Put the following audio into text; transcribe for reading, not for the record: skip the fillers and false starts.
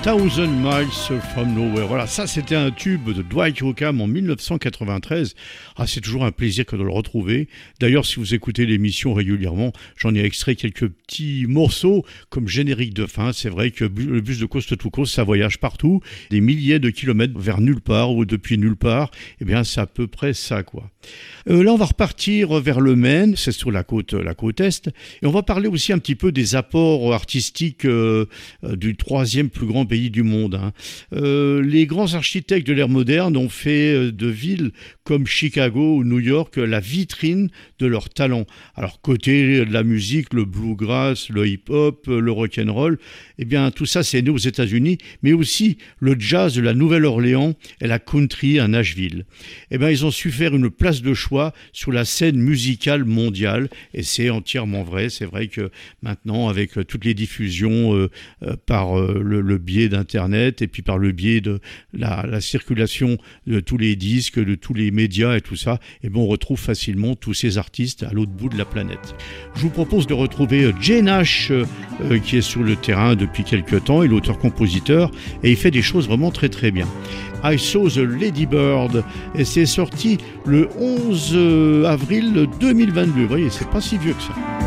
Thousand Miles from Nowhere. Voilà, ça c'était un tube de Dwight Yoakam en 1993. Ah, c'est toujours un plaisir que de le retrouver. D'ailleurs, si vous écoutez l'émission régulièrement, j'en ai extrait quelques petits morceaux comme générique de fin. C'est vrai que le bus de Coast to Coast, ça voyage partout, des milliers de kilomètres vers nulle part ou depuis nulle part. Eh bien, c'est à peu près ça, quoi. Là, on va repartir vers le Maine, c'est sur la côte est, et on va parler aussi un petit peu des apports artistiques du troisième plus grand pays du monde. Les grands architectes de l'ère moderne ont fait de villes comme Chicago ou New York la vitrine de leur talent. Alors, côté de la musique, le bluegrass, le hip-hop, le rock'n'roll, eh bien, tout ça, c'est né aux États-Unis, mais aussi le jazz de la Nouvelle-Orléans et la country à Nashville. Eh bien, ils ont su faire une place de choix sur la scène musicale mondiale, et c'est entièrement vrai. C'est vrai que maintenant, avec toutes les diffusions par le biais d'Internet et puis par le biais de la circulation de tous les disques, de tous les médias et tout ça, eh bien, on retrouve facilement tous ces artistes à l'autre bout de la planète. Je vous propose de retrouver Jay Nash, qui est sur le terrain depuis quelques temps, il est l'auteur-compositeur, et il fait des choses vraiment très très bien. I Saw the Lady Bird, et c'est sorti le 11 avril 2022. Vous voyez, c'est pas si vieux que ça.